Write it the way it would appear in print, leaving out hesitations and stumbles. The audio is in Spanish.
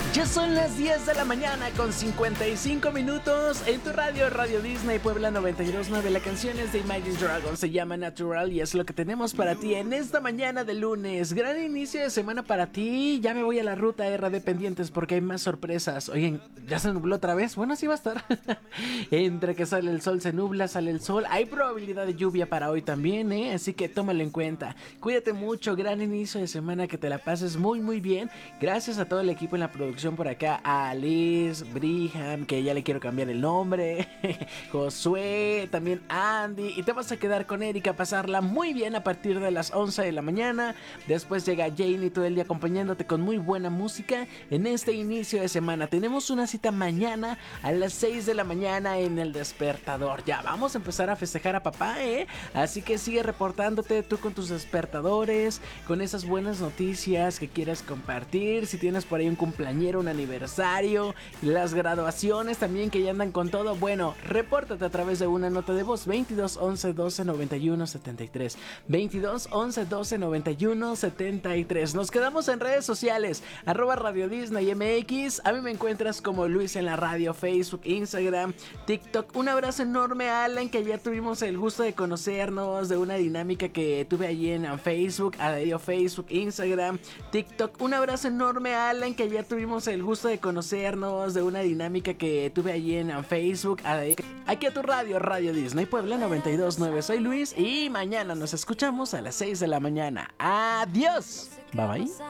Ya son las 10 de la mañana con 55 minutos en tu radio, Radio Disney Puebla 92.9. La canción es de Imagine Dragons, se llama Natural y es lo que tenemos para ti en esta mañana de lunes. Gran inicio de semana para ti. Ya me voy a la ruta RD pendientes porque hay más sorpresas. Oigan, ¿ya se nubló otra vez? Bueno, así va a estar. Entre que sale el sol, se nubla, sale el sol. Hay probabilidad de lluvia para hoy también, ¿eh? Así que tómalo en cuenta. Cuídate mucho, gran inicio de semana, que te la pases muy bien. Gracias a todo el equipo en la producción por acá, a Liz, Briham, que ya le quiero cambiar el nombre, Josué, también Andy, y te vas a quedar con Erika a pasarla muy bien a partir de las 11 de la mañana. Después llega Jane y todo el día acompañándote con muy buena música en este inicio de semana. Tenemos una cita mañana a las 6 de la mañana en El Despertador. Ya vamos a empezar a festejar a papá, ¿eh? Así que sigue reportándote tú con tus despertadores, con esas buenas noticias que quieras compartir. Si tienes por ahí un cumpleañero, un aniversario, las graduaciones también que ya andan con todo, bueno, repórtate a través de una nota de voz 22 11 12 91 73 22 11 12 91 73. Nos quedamos en redes sociales @Radio Disney MX. A mí me encuentras como Luis en la radio, Facebook, Instagram, TikTok. Un abrazo enorme a Alan, que ya tuvimos el gusto de conocernos de una dinámica que tuve allí en Facebook, Facebook, Instagram, TikTok. Un abrazo enorme a Alan, que ya tuvimos el gusto de conocernos de una dinámica que tuve allí en Facebook. Aquí a tu radio, Radio Disney Puebla 92.9. Soy Luis y mañana nos escuchamos a las 6 de la mañana. Adiós. Bye bye.